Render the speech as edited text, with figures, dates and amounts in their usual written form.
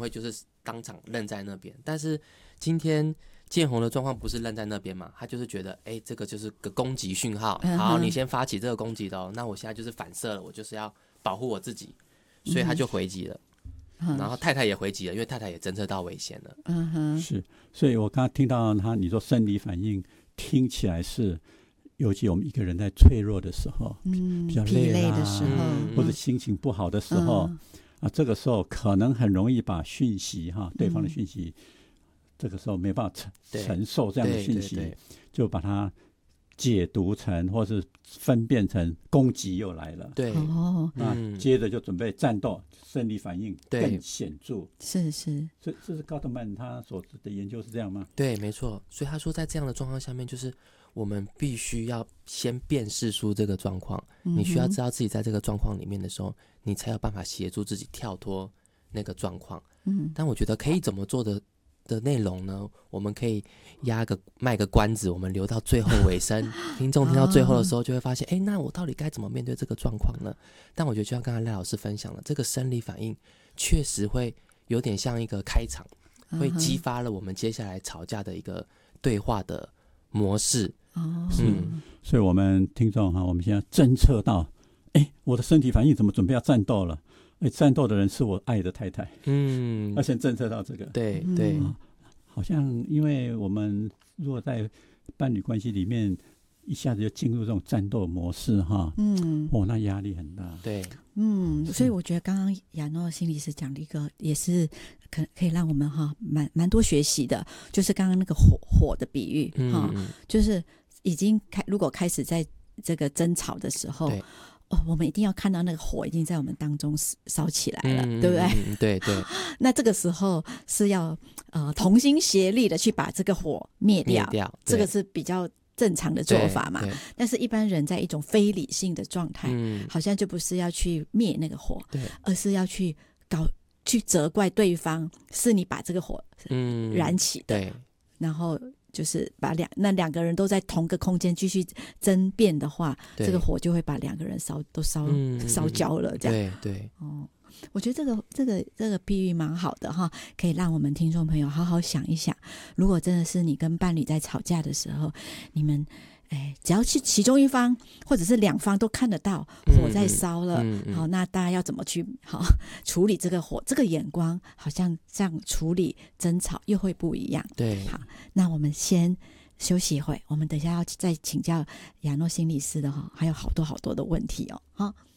会就是当场愣在那边，但是今天建宏的状况不是愣在那边嘛，他就是觉得这个就是个攻击讯号，好，你先发起这个攻击的哦，那我现在就是反射了，我就是要保护我自己，所以他就回击了。然后太太也回击了，因为太太也侦测到危险了。 是，所以我刚刚听到你说生理反应，听起来是，尤其我们一个人在脆弱的时候，比较疲累的时候， 或者心情不好的时候，这个时候可能很容易把讯息对方的讯息，这个时候没办法承受这样的讯息，就把它解读成或是分辨成攻击又来了。 对， 那接着就准备战斗，生理反应更显著。 是， 这是高特曼他所指的研究是这样吗？ 对，没错。所以他说在这样的状况下面，就是我们必须要先辨识出这个状况，你需要知道自己在这个状况里面的时候，你才有办法协助自己跳脱那个状况。但我觉得可以怎么做的内容呢，我们可以卖个关子，我们留到最后尾声听众听到最后的时候就会发现那我到底该怎么面对这个状况呢？但我觉得就像刚才赖老师分享了，这个生理反应确实会有点像一个开场，会激发了我们接下来吵架的一个对话的模式。 所以我们听众我们现在侦测到我的身体反应怎么准备要战斗了，战斗的人是我爱的太太。要先侦测到这个。对，好像因为我们如果在伴侣关系里面一下子就进入这种战斗模式那压力很大。 对， 所以我觉得刚刚亚诺心理师讲的一个也是可以让我们蛮多学习的，就是刚刚那个火的比喻就是已经如果开始在这个争吵的时候，我们一定要看到那个火已经在我们当中烧起来了，对不对？对。那这个时候是要同心协力的去把这个火灭掉，这个是比较正常的做法嘛。但是一般人在一种非理性的状态，好像就不是要去灭那个火，而是要去责怪对方，是你把这个火燃起的，然后就是把两个人都在同个空间继续争辩的话，这个火就会把两个人都烧焦了，这样。对。我觉得这个比喻蛮好的可以让我们听众朋友好好想一想，如果真的是你跟伴侣在吵架的时候，你们只要其中一方或者是两方都看得到火在烧了，好，那大家要怎么去处理这个火？这个眼光好像这样处理争吵又会不一样。对，好，那我们先休息一会，我们等一下要再请教亚诺心理师的还有好多好多的问题哦。